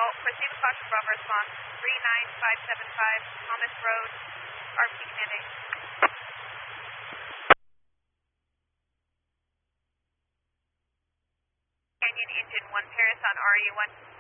Proceed with caution, Bravo response 39575 Thomas Road, RP Command 8. Canyon Engine 1 Paris on RU1.